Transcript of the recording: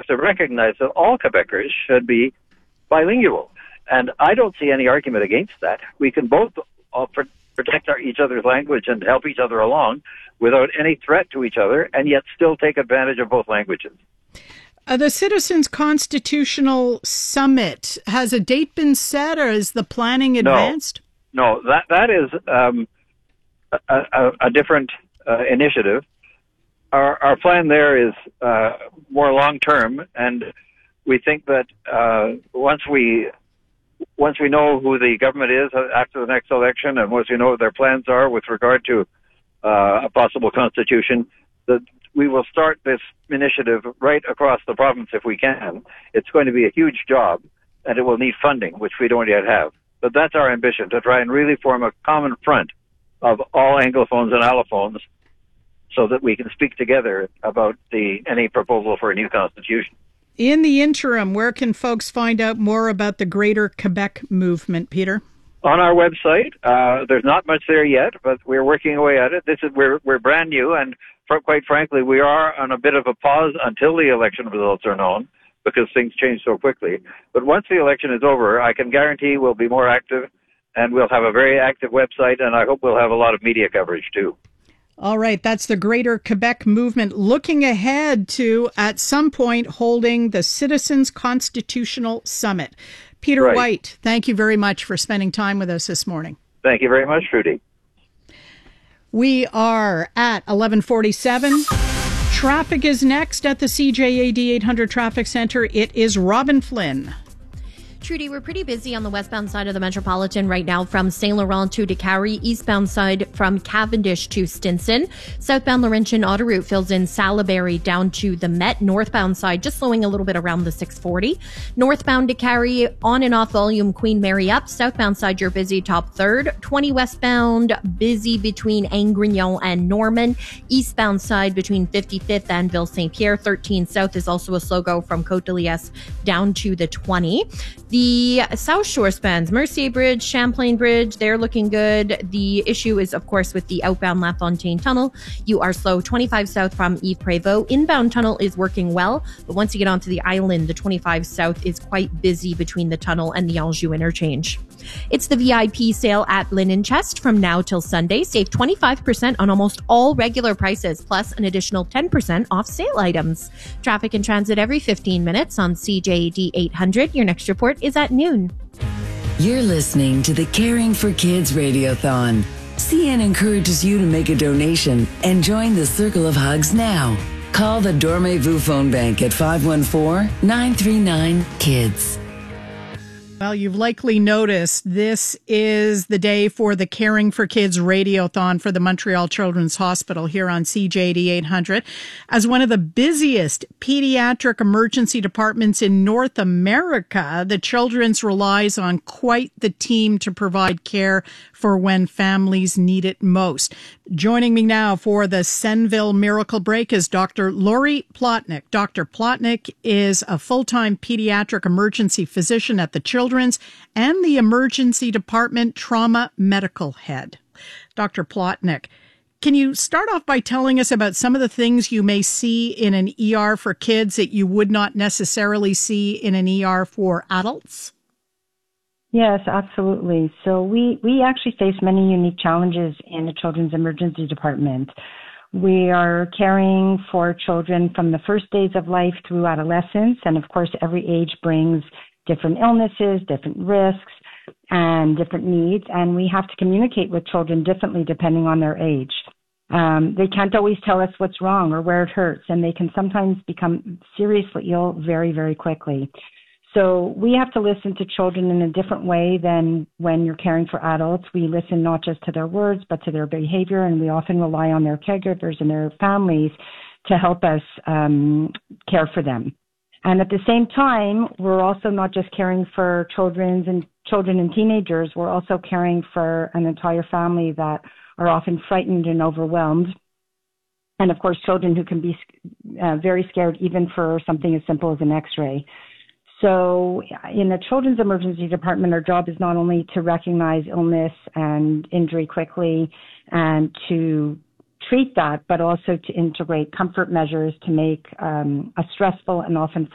to recognize that all Quebecers should be bilingual. And I don't see any argument against that. We can both protect each other's language and help each other along without any threat to each other, and yet still take advantage of both languages. The Citizens Constitutional Summit, has a date been set, or is the planning advanced? No, that is a different initiative. Our plan there is more long-term, and we think that once we know who the government is after the next election, and once we know what their plans are with regard to a possible constitution, that we will start this initiative right across the province if we can. It's going to be a huge job, and it will need funding, which we don't yet have. But that's our ambition, to try and really form a common front of all Anglophones and Allophones so that we can speak together about any proposal for a new constitution. In the interim, where can folks find out more about the Greater Quebec movement, Peter? On our website. There's not much there yet, but we're working away at it. We're brand new, and quite frankly, we are on a bit of a pause until the election results are known, because things change so quickly. But once the election is over, I can guarantee we'll be more active, and we'll have a very active website, and I hope we'll have a lot of media coverage too. All right, that's the Greater Quebec movement looking ahead to, at some point, holding the Citizens Constitutional Summit. Peter White, thank you very much for spending time with us this morning. Thank you very much, Trudy. We are at 11:47. Traffic is next at the CJAD 800 Traffic Center. It is Robin Flynn. Trudy, we're pretty busy on the westbound side of the Metropolitan right now from St. Laurent to Décarie, eastbound side from Cavendish to Stinson. Southbound Laurentian autoroute fills in Salaberry down to the Met. Northbound side just slowing a little bit around the 640. Northbound Décarie on and off volume Queen Mary up. Southbound side you're busy top third. 20 westbound busy between Angrignon and Norman. Eastbound side between 55th and Ville St. Pierre. 13 south is also a slow go from Côte de Liesse down to the 20. The South Shore spans Mercier Bridge, Champlain Bridge, they're looking good. The issue is, of course, with the outbound La Fontaine Tunnel. You are slow 25 south from Yves Prévost. Inbound tunnel is working well, but once you get onto the island, the 25 south is quite busy between the tunnel and the Anjou interchange. It's the VIP sale at Linen Chest from now till Sunday. Save 25% on almost all regular prices, plus an additional 10% off sale items. Traffic and transit every 15 minutes on CJAD 800. Your next report is at noon. You're listening to the Caring for Kids Radiothon. CN encourages you to make a donation and join the Circle of Hugs now. Call the Dormez-vous phone bank at 514-939-KIDS. Well, you've likely noticed this is the day for the Caring for Kids Radiothon for the Montreal Children's Hospital here on CJAD 800. As one of the busiest pediatric emergency departments in North America, the Children's relies on quite the team to provide care for when families need it most. Joining me now for the Senville Miracle Break is Dr. Lori Plotnick. Dr. Plotnick is a full-time pediatric emergency physician at the Children's and the Emergency Department Trauma Medical Head. Dr. Plotnick, can you start off by telling us about some of the things you may see in an ER for kids that you would not necessarily see in an ER for adults? Yes, absolutely. So we actually face many unique challenges in the Children's Emergency Department. We are caring for children from the first days of life through adolescence, and of course every age brings different illnesses, different risks, and different needs, and we have to communicate with children differently depending on their age. They can't always tell us what's wrong or where it hurts, and they can sometimes become seriously ill very, very quickly. So we have to listen to children in a different way than when you're caring for adults. We listen not just to their words, but to their behavior, and we often rely on their caregivers and their families to help us care for them. And at the same time, we're also not just caring for children and teenagers, we're also caring for an entire family that are often frightened and overwhelmed. And of course, children who can be very scared even for something as simple as an X-ray. So in the Children's Emergency Department, our job is not only to recognize illness and injury quickly and to treat that, but also to integrate comfort measures to make a stressful and often